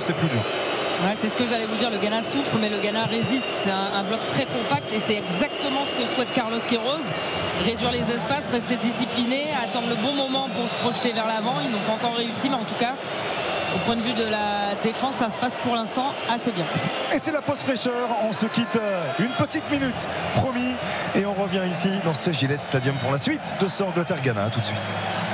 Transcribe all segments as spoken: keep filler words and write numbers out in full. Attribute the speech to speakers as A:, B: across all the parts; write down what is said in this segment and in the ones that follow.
A: c'est plus dur.
B: Ouais, c'est ce que j'allais vous dire, le Ghana souffre mais le Ghana résiste, c'est un, un bloc très compact et c'est exactement ce que souhaite Carlos Queiroz, réduire les espaces, rester discipliné, attendre le bon moment pour se projeter vers l'avant. Ils n'ont pas encore réussi, mais en tout cas au point de vue de la défense, ça se passe pour l'instant assez bien.
C: Et c'est la pause fraîcheur, on se quitte une petite minute, promis, et on revient ici dans ce Gillette Stadium pour la suite de ce Angleterre-Ghana. Tout de suite.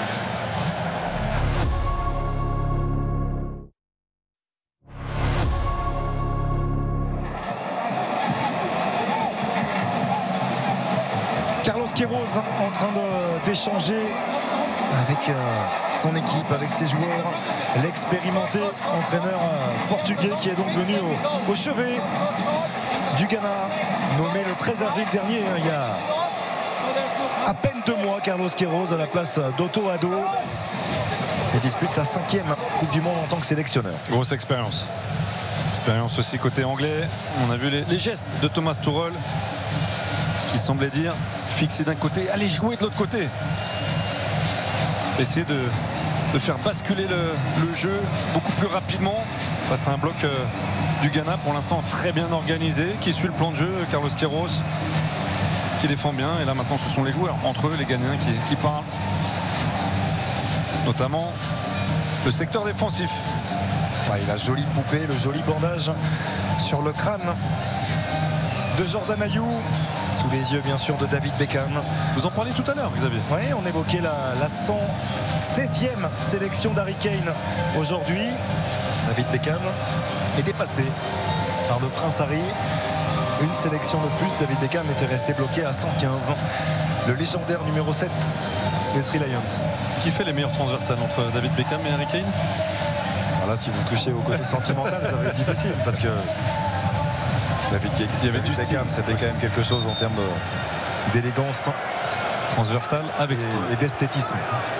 C: Carlos Queiroz en train d'échanger avec euh, son équipe, avec ses joueurs, l'expérimenté entraîneur euh, portugais qui est donc venu au, au chevet du Ghana, nommé le treize avril dernier, hein, il y a à peine deux mois. Carlos Queiroz à la place d'Otto Addo et dispute sa cinquième Coupe du Monde en tant que sélectionneur.
A: Grosse expérience. Expérience aussi côté anglais. On a vu les, les gestes de Thomas Tuchel qui semblait dire fixer d'un côté, allez jouer de l'autre côté. Essayer de, de faire basculer le, le jeu beaucoup plus rapidement face à un bloc euh, du Ghana pour l'instant très bien organisé, qui suit le plan de jeu. Carlos Queiroz qui défend bien, et là maintenant ce sont les joueurs entre eux, les Ghanéens qui, qui parlent, notamment le secteur défensif.
C: Ah, et la jolie poupée, le joli bandage sur le crâne de Jordan Ayew, sous les yeux bien sûr de David Beckham.
A: Vous en parliez tout à l'heure, Xavier.
C: Oui, on évoquait la, la cent seizième sélection d'Harry Kane aujourd'hui. David Beckham est dépassé par le Prince Harry. Une sélection de plus, David Beckham était resté bloqué à cent quinze. Le légendaire numéro sept des Three Lions.
A: Qui fait les meilleurs transversales entre David Beckham et Harry Kane?
C: Alors là, si vous touchez au côté sentimental, ça va être difficile parce que David,
A: il y avait du style,
C: c'était quand même quelque chose en termes d'élégance
A: transversale avec style
C: et d'esthétisme.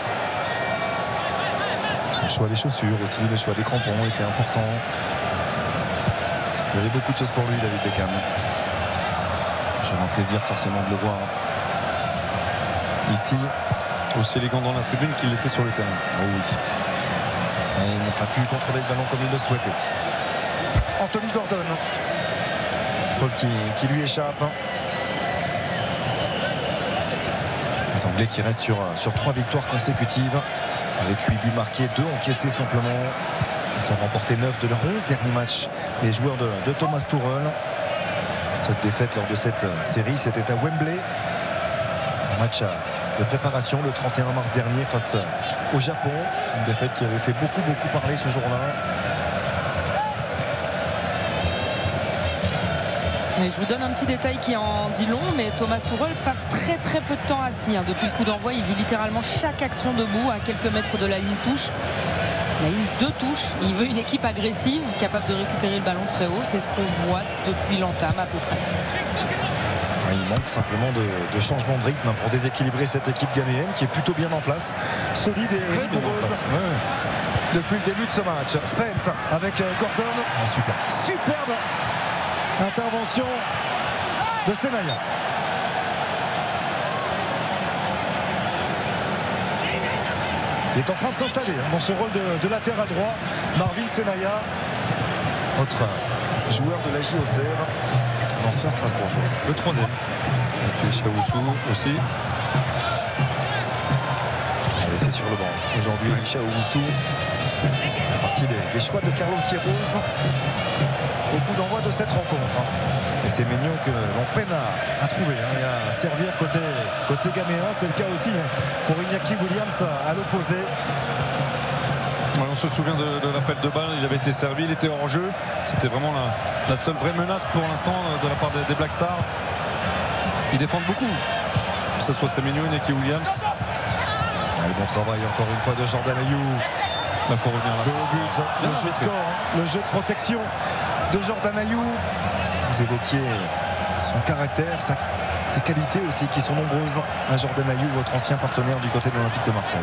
C: Le choix des chaussures aussi, le choix des crampons était important. Il y avait beaucoup de choses pour lui, David Beckham. J'aurai un plaisir forcément de le voir ici.
A: Aussi élégant dans la tribune qu'il était sur le terrain.
C: Oh oui. Et il n'a pas pu contrôler le ballon comme il le souhaitait. Anthony Gordon. Qui, qui lui échappe. Les Anglais qui restent sur, sur trois victoires consécutives avec huit buts marqués, deux encaissés simplement. Ils ont remporté neuf de leurs onze derniers matchs, les joueurs de, de Thomas Tuchel. Seule défaite lors de cette série, c'était à Wembley, un match de préparation le trente et un mars dernier face au Japon, une défaite qui avait fait beaucoup beaucoup parler ce jour-là.
B: Et je vous donne un petit détail qui en dit long, mais Thomas Tuchel passe très très peu de temps assis. Hein. Depuis le coup d'envoi, il vit littéralement chaque action debout à quelques mètres de la ligne touche. La ligne de touche. Il veut une équipe agressive, capable de récupérer le ballon très haut. C'est ce qu'on voit depuis l'entame à peu près.
C: Il manque simplement de, de changement de rythme pour déséquilibrer cette équipe ghanéenne qui est plutôt bien en place, solide et rigoureuse ouais. Depuis le début de ce match. Spence avec Gordon.
A: Oh, super.
C: Superbe intervention de Senaya. Il est en train de s'installer dans ce rôle de, de latéral droit. Marvin Senaya, autre joueur de la J O C R, l'ancien Strasbourgeois.
A: Le troisième. Et puis Chaoussou aussi.
C: Allez, c'est sur le banc. Aujourd'hui, Chaoussou, partie des, des choix de Carlos Queiroz au coup d'envoi de cette rencontre. Et c'est Maignan que l'on peine à, à trouver hein, et à servir côté, côté ghanéen. C'est le cas aussi hein, pour Iñaki Williams à, à l'opposé.
A: Ouais, on se souvient de, de l'appel de balle, il avait été servi, il était hors jeu. C'était vraiment la, la seule vraie menace pour l'instant de la part des, des Black Stars. Ils défendent beaucoup, que ce soit Semenyo et Iñaki Williams.
C: Ah, le bon travail encore une fois de Jordan Ayew.
A: Il faut revenir là.
C: De haut but, le jeu de corps, le jeu de protection de Jordan Ayew. Vous évoquiez son caractère, sa, ses qualités aussi qui sont nombreuses à Jordan Ayew, votre ancien partenaire du côté de l'Olympique de Marseille.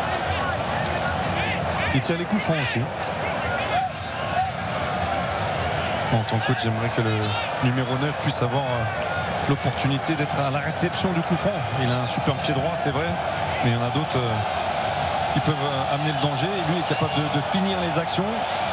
A: Il tire les coups francs aussi. En tant que coach, j'aimerais que le numéro neuf puisse avoir l'opportunité d'être à la réception du coup franc. Il a un super pied droit, c'est vrai, mais il y en a d'autres qui peuvent amener le danger. Et lui est capable de, de finir les actions.